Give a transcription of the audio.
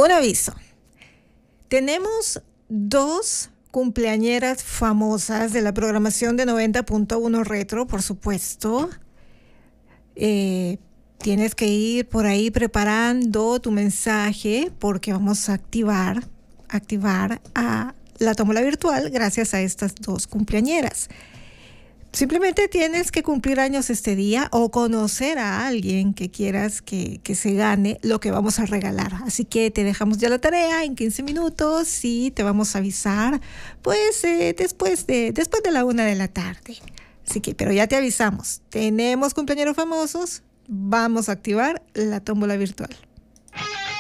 Un aviso. Tenemos dos cumpleañeras famosas de la programación de 90.1 Retro, por supuesto. Tienes que ir por ahí preparando tu mensaje porque vamos a activar a la tómbola virtual gracias a estas dos cumpleañeras. Simplemente tienes que cumplir años este día o conocer a alguien que quieras que se gane lo que vamos a regalar. Así que te dejamos ya la tarea en 15 minutos y te vamos a avisar pues después de la 1 de la tarde. Así que, pero ya te avisamos, tenemos cumpleañeros famosos, vamos a activar la tómbola virtual.